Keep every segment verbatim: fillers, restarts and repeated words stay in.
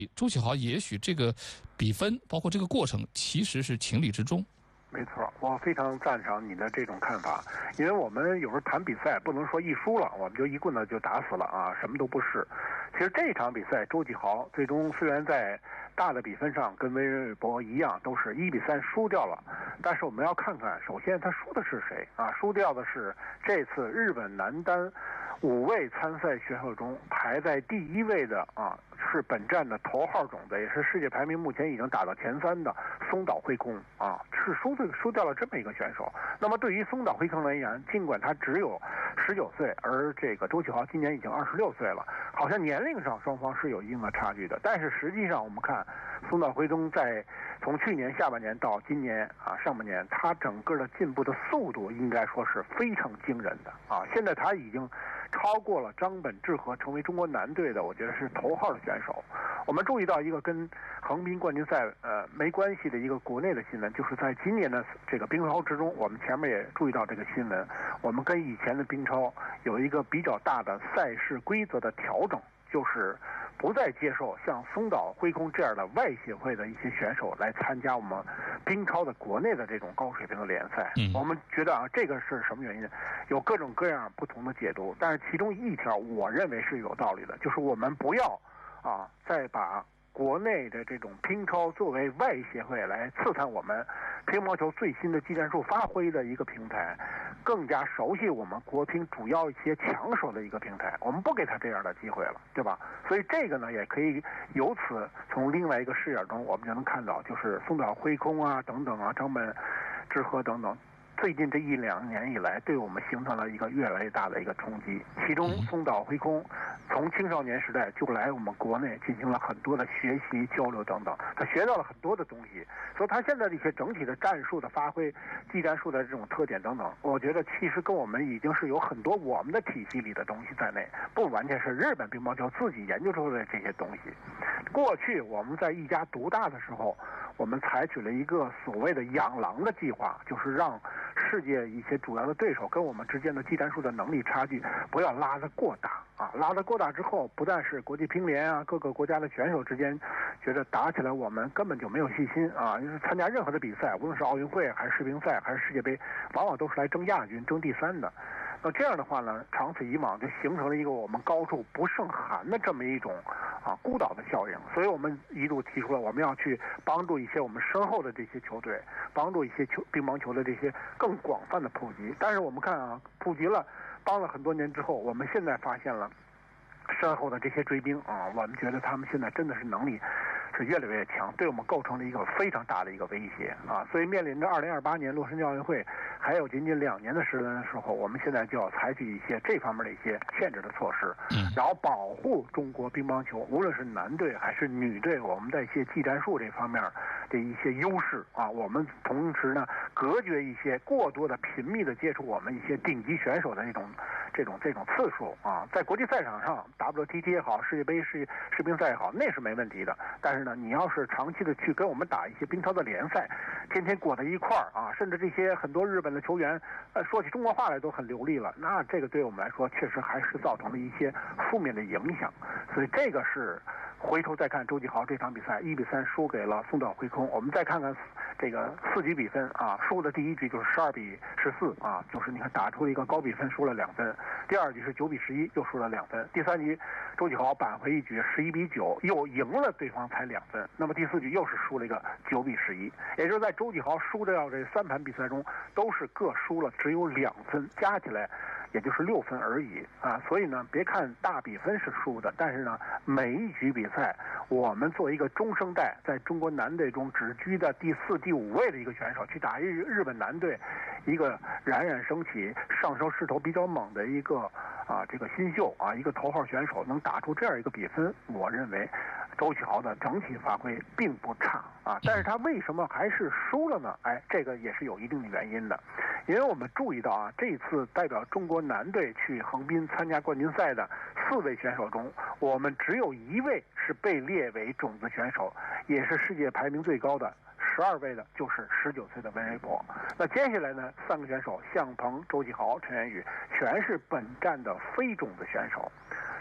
周启豪也许这个比分包括这个过程其实是情理之中。 没错，我非常赞成你的这种看法，因为我们有时候谈比赛不能说一输了我们就一棍子就打死了啊，什么都不是。其实这场比赛周启豪最终虽然在大的比分上跟威瑞博一样都是一比三输掉了，但是我们要看看首先他输的是谁啊？输掉的是这次日本男单五位参赛选手中排在第一位的啊，是本站的头号种子，也是世界排名目前已经打到前三的松岛辉空啊，是输输掉了这么一个选手。那么对于松岛辉空而言，尽管他只有十九岁，而这个周启豪今年已经二十六岁了，好像年龄上双方是有一定的差距的，但是实际上我们看松岛辉空在从去年下半年到今年啊上半年，他整个的进步的速度应该说是非常惊人的啊！现在他已经超过了张本智和，成为中国男队的我觉得是头号的选手。我们注意到一个跟横滨冠军赛呃没关系的一个国内的新闻，就是在今年的这个冰超之中，我们前面也注意到这个新闻，我们跟以前的冰超有一个比较大的赛事规则的调整，就是不再接受像松岛辉空这样的外协会的一些选手来参加我们冰超的国内的这种高水平的联赛。嗯、我们觉得啊，这个是什么原因？有各种各样不同的解读，但是其中一条我认为是有道理的，就是我们不要啊再把国内的这种乒超作为外协会来刺探我们乒乓球最新的技战术发挥的一个平台，更加熟悉我们国乒主要一些强手的一个平台，我们不给他这样的机会了，对吧？所以这个呢，也可以由此从另外一个视野中，我们就能看到，就是松岛辉空啊等等啊，张本智和等等。最近这一两年以来，对我们形成了一个越来越大的一个冲击。其中，松岛辉空从青少年时代就来我们国内进行了很多的学习交流等等，他学到了很多的东西，所以他现在的一些整体的战术的发挥、技战术的这种特点等等，我觉得其实跟我们已经是有很多我们的体系里的东西在内，不完全是日本乒乓球自己研究出来的这些东西。过去我们在一家独大的时候，我们采取了一个所谓的养狼的计划，就是让世界一些主要的对手跟我们之间的技战术的能力差距不要拉得过大啊！拉得过大之后，不但是国际乒联啊，各个国家的选手之间觉得打起来我们根本就没有信心啊！就是参加任何的比赛，无论是奥运会还是世乒赛还是世界杯，往往都是来争亚军、争第三的。那这样的话呢，长此以往就形成了一个我们高处不胜寒的这么一种啊孤岛的效应。所以我们一度提出了我们要去帮助一些我们身后的这些球队，帮助一些球乒乓球的这些更广泛的普及。但是我们看啊，普及了，帮了很多年之后，我们现在发现了身后的这些追兵啊，我们觉得他们现在真的是能力是越来越强，对我们构成了一个非常大的一个威胁啊！所以面临着二零二八年洛杉矶奥运会还有仅仅两年的时间的时候，我们现在就要采取一些这方面的一些限制的措施，然后保护中国乒乓球，无论是男队还是女队，我们在一些技战术这方面的一些优势啊，我们同时呢隔绝一些过多的频密的接触我们一些顶级选手的这种这种这种次数啊，在国际赛场上 W T T 也好，世界杯世世乒赛也好，那是没问题的。但是呢，你要是长期的去跟我们打一些乒超的联赛，天天裹在一块儿啊，甚至这些很多日本的球员，呃，说起中国话来都很流利了，那这个对我们来说确实还是造成了一些负面的影响。所以这个是回头再看周启豪这场比赛一比三输给了松岛辉空，我们再看看这个四局比分啊，输的第一局就是十二比十四啊，就是你看打出了一个高比分，输了两分。第二局是九比十一，又输了两分。第三局周启豪扳回一局，十一比九，又赢了对方才两分。那么第四局又是输了一个九比十一，也就是在周启豪输掉这三盘比赛中，都是各输了只有两分，加起来也就是六分而已啊。所以呢，别看大比分是输的，但是呢，每一局比赛，我们作为一个中生代，在中国男队中只居的第四、第五位的一个选手，去打日日本男队，一个冉冉升起、上升势头比较猛的一个啊这个新秀啊，一个头号选手，能打出这样一个比分，我认为周启豪的整体发挥并不差啊。但是他为什么还是输了呢？哎，这个也是有一定的原因的，因为我们注意到啊，这次代表中国男队去横滨参加冠军赛的四位选手中，我们只有一位是被列为种子选手，也是世界排名最高的。十二位的就是十九岁的温瑞博。那接下来呢，三个选手向鹏、周启豪、陈元宇全是本站的非种子选手。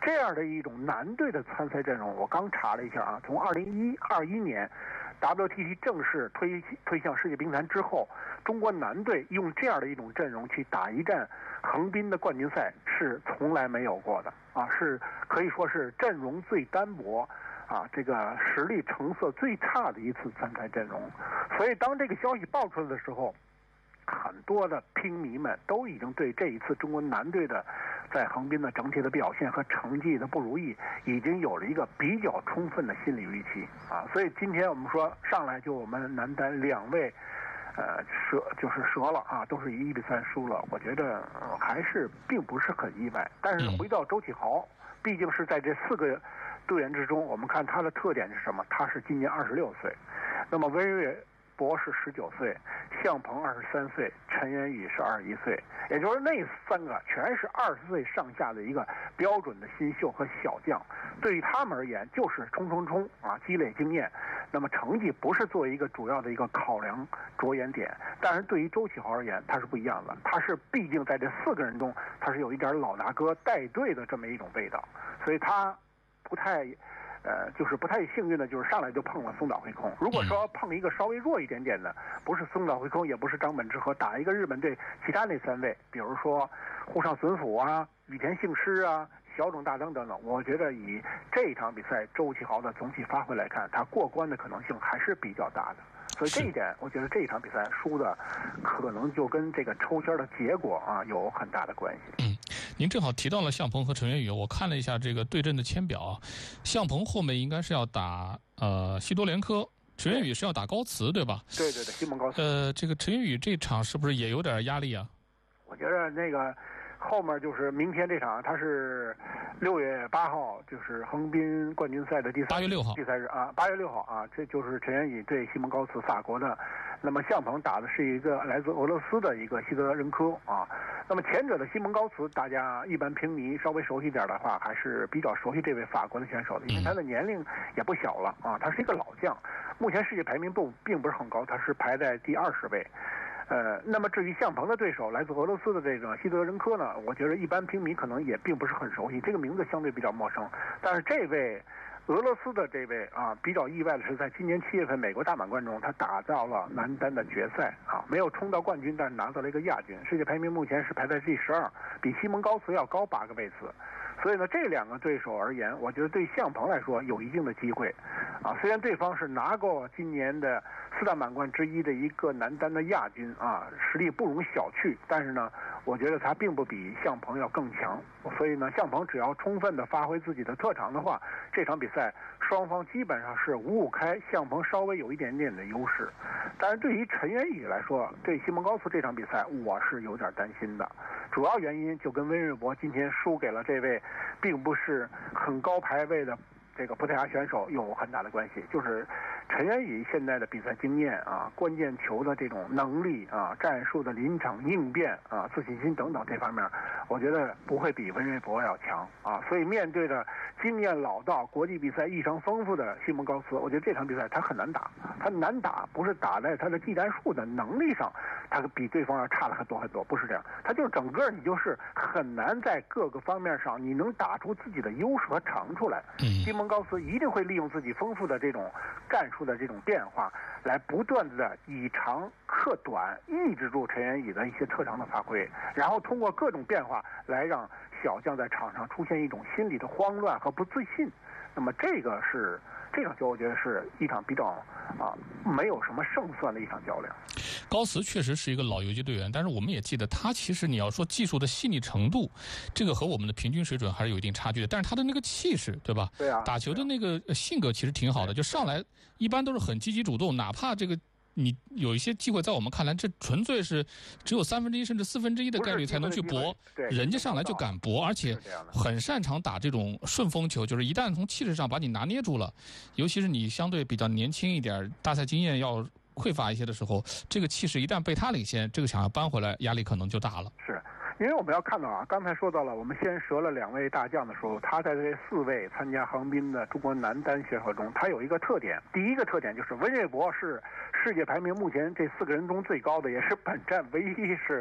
这样的一种男队的参赛阵容，我刚查了一下啊，从二零一二一年 W T C 正式推推向世界冰坛之后，中国男队用这样的一种阵容去打一战横滨的冠军赛是从来没有过的啊，是可以说是阵容最单薄啊，这个实力成色最差的一次参赛阵容。所以当这个消息爆出来的时候，很多的乒迷们都已经对这一次中国男队的在横滨的整体的表现和成绩的不如意，已经有了一个比较充分的心理预期啊。所以今天我们说上来就我们男单两位，呃，折就是折了啊，都是以一比三输了。我觉得、呃、还是并不是很意外。但是回到周启豪，毕竟是在这四个队员之中，我们看他的特点是什么？他是今年二十六岁，那么温瑞博是十九岁，向鹏二十三岁，陈元宇是二十一岁，也就是那三个全是二十岁上下的一个标准的新秀和小将。对于他们而言，就是冲冲冲啊，积累经验。那么成绩不是作为一个主要的一个考量着眼点，但是对于周启豪而言，他是不一样的。他是毕竟在这四个人中，他是有一点老大哥带队的这么一种味道，所以他不太。呃，就是不太幸运的，就是上来就碰了松岛惠空。如果说碰一个稍微弱一点点的，不是松岛惠空，也不是张本智和，打一个日本队其他那三位，比如说户上隼辅啊、羽田幸诗啊、小冢大登等等，我觉得以这一场比赛周启豪的总体发挥来看，他过关的可能性还是比较大的。所以这一点，我觉得这一场比赛输的可能就跟这个抽签的结果啊有很大的关系。 嗯，您正好提到了向鹏和陈元宇，我看了一下这个对阵的签表啊，向鹏后面应该是要打呃西多连科，陈元宇是要打高茨，对吧？ 对对对，西蒙高茨。 呃，这个陈元宇这场是不是也有点压力啊？ 我觉得那个后面就是明天这场，他是六月八号，就是横滨冠军赛的第三八月六号第三日啊，八月六号啊，这就是陈元宇对西蒙高茨，法国的。那么向鹏打的是一个来自俄罗斯的一个西德仁科啊。那么前者的西蒙高茨，大家一般乒迷稍微熟悉点的话，还是比较熟悉这位法国的选手的，因为他的年龄也不小了啊，他是一个老将，目前世界排名不并不是很高，他是排在第二十位。呃，那么至于向鹏的对手来自俄罗斯的这个西德仁科呢，我觉得一般乒迷可能也并不是很熟悉，这个名字相对比较陌生。但是这位俄罗斯的这位啊，比较意外的是，在今年七月份美国大满贯中，他打到了男单的决赛啊，没有冲到冠军，但是拿到了一个亚军，世界排名目前是排在第十二，比西蒙高茨要高八个位次。所以呢，这两个对手而言，我觉得对向鹏来说有一定的机会，啊，虽然对方是拿过今年的四大满贯之一的一个男单的亚军啊，实力不容小觑，但是呢，我觉得他并不比向鹏要更强。所以呢，向鹏只要充分的发挥自己的特长的话，这场比赛双方基本上是五五开，向鹏稍微有一点点的优势。但是对于陈元宇来说，对西蒙高茨这场比赛，我是有点担心的。主要原因就跟温瑞博今天输给了这位并不是很高排位的这个葡萄牙选手有很大的关系，就是陈元宇现在的比赛经验啊，关键球的这种能力啊，战术的临场应变啊，自信心等等这方面，我觉得不会比温瑞博要强啊。所以面对着经验老道、国际比赛异常丰富的西蒙高茨，我觉得这场比赛他很难打。他难打不是打在他的技战术的能力上，他比对方要差了很多很多，不是这样。他就是整个你就是很难在各个方面上你能打出自己的优势和长处来。西蒙高茨一定会利用自己丰富的这种战术的这种变化，来不断的以长克短，抑制住陈元宇的一些特长的发挥，然后通过各种变化来让小将在场上出现一种心理的慌乱和不自信。那么这个是这场球，我觉得是一场比较啊没有什么胜算的一场较量。 高茨确实是一个老游击队员，但是我们也记得他其实你要说技术的细腻程度，这个和我们的平均水准还是有一定差距的。但是他的那个气势，对吧？ 对啊。 打球的那个性格其实挺好的，就上来一般都是很积极主动，哪怕这个。你有一些机会，在我们看来，这纯粹是只有三分之一甚至四分之一的概率才能去搏，人家上来就敢搏，而且很擅长打这种顺风球，就是一旦从气势上把你拿捏住了，尤其是你相对比较年轻一点，大赛经验要匮乏一些的时候，这个气势一旦被他领先，这个想要扳回来，压力可能就大了。 是。因为我们要看到啊，刚才说到了，我们先折了两位大将的时候，他在这四位参加横滨的中国男单选手中，他有一个特点。第一个特点就是温瑞博是世界排名目前这四个人中最高的，也是本站唯一是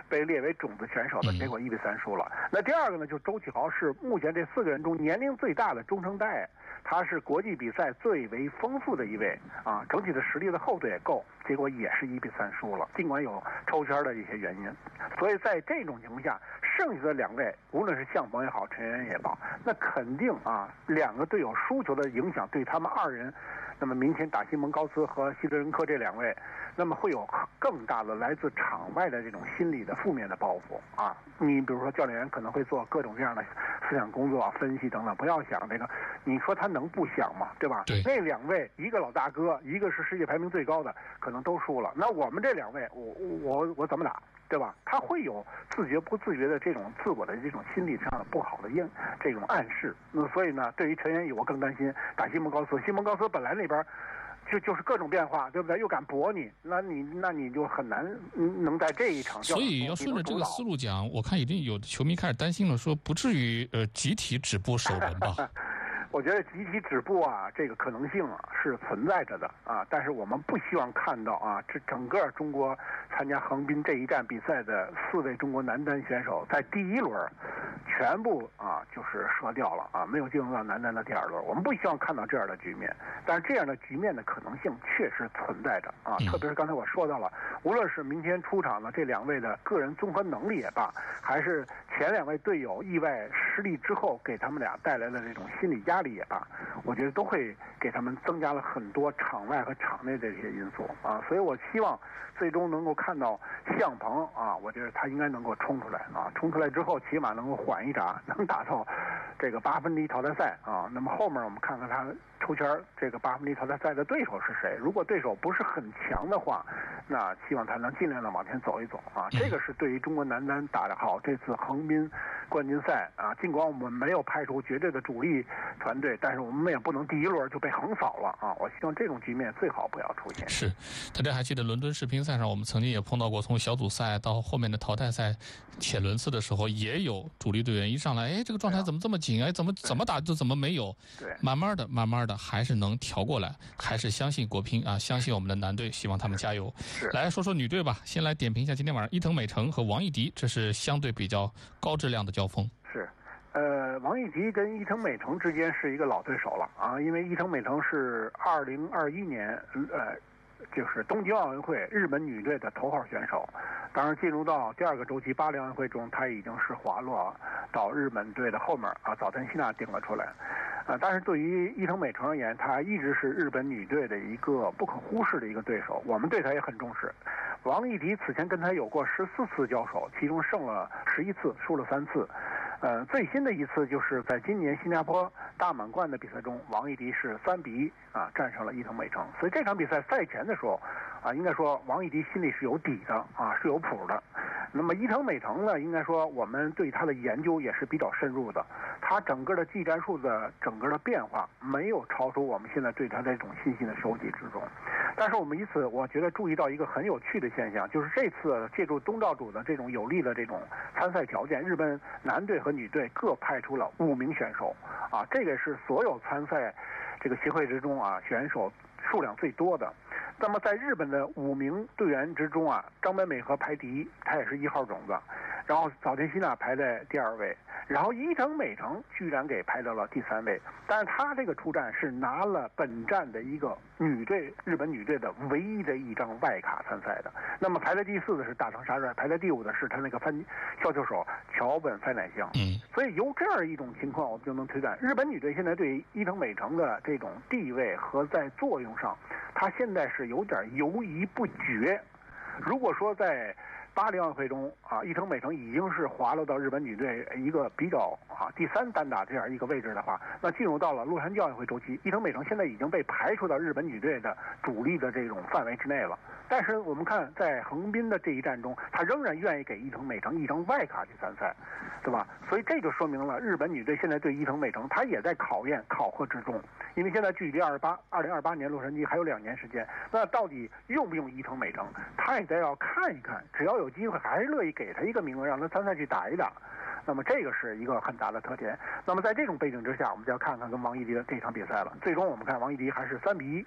被列为种子选手的，结果一比三输了。那第二个呢，就周启豪是目前这四个人中年龄最大的中生代，他是国际比赛最为丰富的一位啊，整体的实力的厚度也够，结果也是一比三输了，尽管有抽签的一些原因。所以在这种情况下，剩下的两位无论是向鹏也好，陈圆圆也好，那肯定啊，两个队友输球的影响对他们二人，那么明天打西蒙高斯和希德任科这两位，那么会有更大的来自场外的这种心理的负面的包袱啊。你比如说教练员可能会做各种各样的思想工作、分析等等，不要想这个，你说他能不想吗？对吧？ 对。 那两位，一个老大哥，一个是世界排名最高的，可能都输了。那我们这两位，我我我怎么打？对吧？他会有自觉不自觉的这种自我的这种心理上的不好的应这种暗示。那所以呢，对于陈圆宇，我更担心打西蒙高斯。西蒙高斯本来那边就就是各种变化，对不对？又敢搏你，那你那你就很难能在这一场。 所以要顺着这个思路讲，我看已经有的球迷开始担心了，说不至于呃集体止步首轮吧？ 我觉得集体止步啊，这个可能性啊是存在着的啊，但是我们不希望看到啊，这整个中国参加横滨这一站比赛的四位中国男单选手在第一轮全部啊就是折掉了啊，没有进入到男单的第二轮。我们不希望看到这样的局面，但是这样的局面的可能性确实存在着啊，特别是刚才我说到了，无论是明天出场的这两位的个人综合能力也罢，还是前两位队友意外失利之后给他们俩带来的这种心理压力也罢，我觉得都会给他们增加了很多场外和场内的这些因素啊，所以我希望最终能够看到向鹏啊，我觉得他应该能够冲出来啊，冲出来之后起码能够缓一闸，能打到这个八分之一淘汰赛啊。那么后面我们看看他抽签这个八分之一淘汰赛的对手是谁，如果对手不是很强的话，那希望他能尽量的往前走一走啊。这个是对于中国男单打得好这次横滨冠军赛啊，尽管我们没有派出绝对的主力团队，但是我们也不能第一轮就被横扫了啊！我希望这种局面最好不要出现。 是，大家还记得伦敦世乒赛上，我们曾经也碰到过，从小组赛到后面的淘汰赛前轮次的时候，也有主力队员一上来，哎，这个状态怎么这么紧？哎，怎么怎么打就怎么没有？ 对， 慢慢的、慢慢的还是能调过来，还是相信国乒啊，相信我们的男队，希望他们加油。来说说女队吧，先来点评一下今天晚上伊藤美诚和王艺迪，这是相对比较高质量的交锋。 是。呃，王艺迪跟伊藤美诚之间是一个老对手了啊，因为伊藤美诚是二零二一年呃，就是东京奥运会日本女队的头号选手，当然进入到第二个周期巴黎奥运会中，她已经是滑落到日本队的后面啊，早田希娜顶了出来。啊，但是对于伊藤美诚而言，她一直是日本女队的一个不可忽视的一个对手，我们对她也很重视。王艺迪此前跟她有过十四次交手，其中胜了十一次，输了三次。呃，最新的一次就是在今年新加坡大满贯的比赛中，王艺迪是三比一啊战胜了伊藤美诚。所以这场比赛赛前的时候，啊，应该说王艺迪心里是有底的啊，是有谱的。那么伊藤美诚呢，应该说我们对他的研究也是比较深入的，他整个的技战术的整个的变化没有超出我们现在对他这种信息的收集之中。但是我们以此，我觉得注意到一个很有趣的现象，就是这次借助东道主的这种有利的这种参赛条件，日本男队和女队各派出了五名选手，啊，这个是所有参赛这个协会之中啊选手数量最多的。那么在日本的五名队员之中啊，张本美和排第一，她也是一号种子，然后早田希娜排在第二位，然后伊藤美诚居然给排到了第三位，但是她这个出战是拿了本站的一个女队日本女队的唯一的一张外卡参赛的。那么排在第四的是大藤沙帅，排在第五的是他那个翻小球手桥本帆乃香。 嗯， 所以由这样一种情况，我们就能推断，日本女队现在对伊藤美诚的这种地位和在作用上，她现在是有点犹疑不决。如果说在巴黎奥运会中啊，伊藤美诚已经是滑落到日本女队一个比较啊第三单打这样一个位置的话，那进入到了洛杉矶奥运会周期，伊藤美诚现在已经被排除到日本女队的主力的这种范围之内了。但是我们看在横滨的这一战中，他仍然愿意给伊藤美诚一张外卡去参赛，对吧？所以这就说明了日本女队现在对伊藤美诚，她也在考验考核之中。因为现在距离二八二零二八年洛杉矶还有两年时间，那到底用不用伊藤美诚，他也得要看一看，只要有机会还是乐意给他一个名额，让他参赛去打一打。那么这个是一个很大的特点。那么在这种背景之下，我们就要看看跟王艺迪的这场比赛了。最终我们看王艺迪还是三比一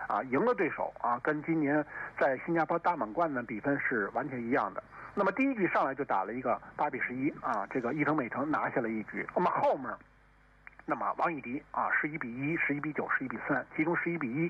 啊，赢了对手啊，跟今年在新加坡大满贯的比分是完全一样的。那么第一局上来就打了一个八比十一啊，这个伊藤美诚拿下了一局。那么后面，那么王艺迪啊，十一比一、十一比九、十一比三，其中十一比一